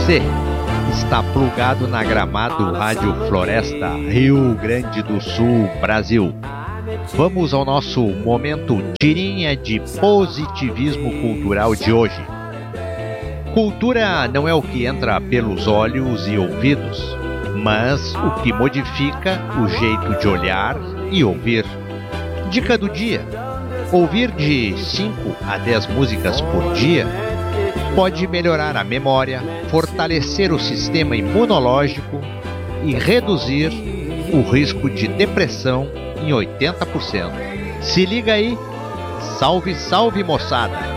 Você está plugado na Gramado Rádio Floresta, Rio Grande do Sul, Brasil. Vamos ao nosso momento tirinha de positivismo cultural de hoje. Cultura não é o que entra pelos olhos e ouvidos, mas o que modifica o jeito de olhar e ouvir. Dica do dia: ouvir de 5 a 10 músicas por dia pode melhorar a memória, fortalecer o sistema imunológico e reduzir o risco de depressão em 80%. Se liga aí, salve, salve moçada!